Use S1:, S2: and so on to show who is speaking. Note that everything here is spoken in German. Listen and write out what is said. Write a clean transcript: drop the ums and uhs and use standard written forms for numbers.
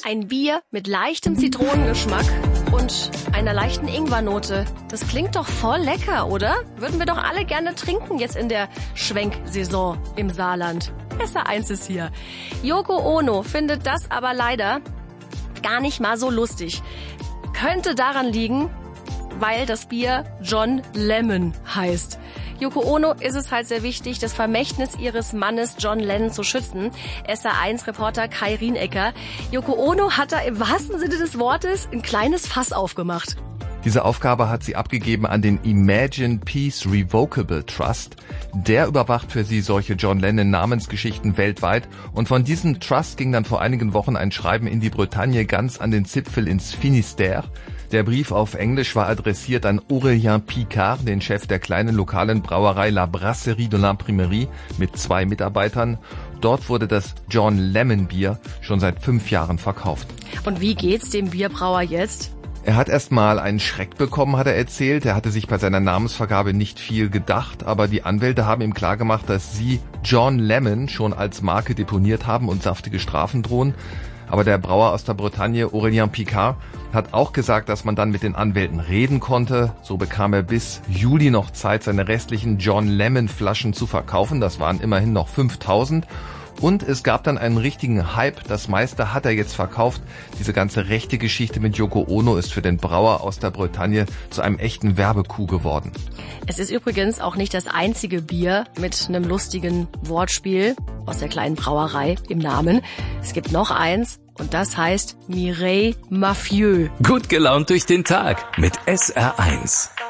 S1: Ein Bier mit leichtem Zitronengeschmack und einer leichten Ingwernote. Das klingt doch voll lecker, oder? Würden wir doch alle gerne trinken jetzt in der Schwenksaison im Saarland. SR1 ist hier. Yoko Ono findet das aber leider gar nicht mal so lustig. Könnte daran liegen, weil das Bier John Lemon heißt. Yoko Ono ist es halt sehr wichtig, das Vermächtnis ihres Mannes John Lennon zu schützen. SR1-Reporter Kai Rienecker. Yoko Ono hat da im wahrsten Sinne des Wortes ein kleines Fass aufgemacht.
S2: Diese Aufgabe hat sie abgegeben an den Imagine Peace Revocable Trust. Der überwacht für sie solche John Lennon Namensgeschichten weltweit. Und von diesem Trust ging dann vor einigen Wochen ein Schreiben in die Bretagne ganz an den Zipfel ins Finistère. Der Brief auf Englisch war adressiert an Aurélien Picard, den Chef der kleinen lokalen Brauerei La Brasserie de l'Imprimerie mit 2 Mitarbeitern. Dort wurde das John Lemon Bier schon seit 5 Jahren verkauft.
S1: Und wie geht's dem Bierbrauer jetzt?
S2: Er hat erstmal einen Schreck bekommen, hat er erzählt. Er hatte sich bei seiner Namensvergabe nicht viel gedacht, aber die Anwälte haben ihm klargemacht, dass sie John Lemon schon als Marke deponiert haben und saftige Strafen drohen. Aber der Brauer aus der Bretagne, Aurélien Picard, hat auch gesagt, dass man dann mit den Anwälten reden konnte. So bekam er bis Juli noch Zeit, seine restlichen John Lemon Flaschen zu verkaufen. Das waren immerhin noch 5000. Und es gab dann einen richtigen Hype. Das meiste hat er jetzt verkauft. Diese ganze rechte Geschichte mit Yoko Ono ist für den Brauer aus der Bretagne zu einem echten Werbecoup geworden.
S1: Es ist übrigens auch nicht das einzige Bier mit einem lustigen Wortspiel aus der kleinen Brauerei im Namen. Es gibt noch eins und das heißt Mireille Mafieux.
S3: Gut gelaunt durch den Tag mit SR1.